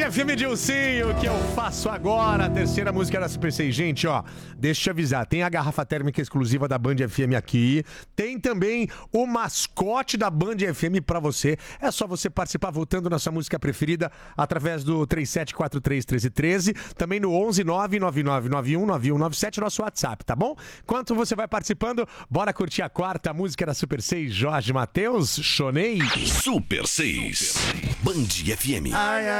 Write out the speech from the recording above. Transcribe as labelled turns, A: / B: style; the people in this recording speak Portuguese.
A: FM Dilcinho, que eu faço agora, a terceira música da Super 6. Gente, ó, deixa eu te avisar, tem a garrafa térmica exclusiva da Band FM aqui, tem também o mascote da Band FM pra você. É só você participar votando na sua música preferida através do 37431313, também no 11999919197, nosso WhatsApp, tá bom? Enquanto você vai participando, bora curtir a quarta música da Super 6, Jorge Mateus, Chonei.
B: Super 6, Band FM.
A: Ai, ai.